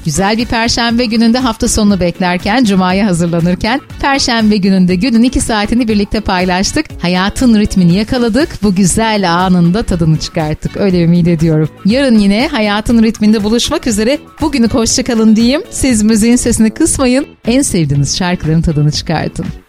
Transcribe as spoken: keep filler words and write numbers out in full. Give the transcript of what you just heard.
Güzel bir perşembe gününde hafta sonunu beklerken, cumaya hazırlanırken, perşembe gününde günün iki saatini birlikte paylaştık. Hayatın ritmini yakaladık. Bu güzel anın da tadını çıkarttık. Öyle ümit ediyorum. Yarın yine hayatın ritminde buluşmak üzere. Bugünü hoşça kalın diyeyim. Siz müziğin sesini kısmayın. En sevdiğiniz şarkıların tadını çıkartın.